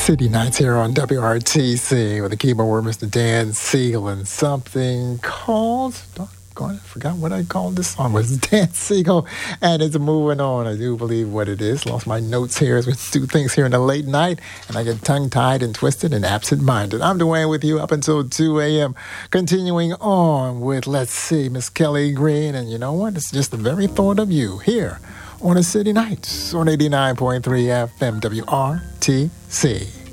City Nights here on WRTC with the keyboard, Mr. Dan Siegel, and something called, doggone it, I forgot what I called this song. It was Dan Siegel, and it's moving on. I do believe what it is. Lost my notes here as we do things here in the late night, and I get tongue-tied and twisted and absent-minded. I'm Dwayne with you up until 2 a.m. Continuing on with, let's see, Miss Kelly Green, and you know what? It's just the very thought of you here on a City Nights on 89.3 FM WRTC.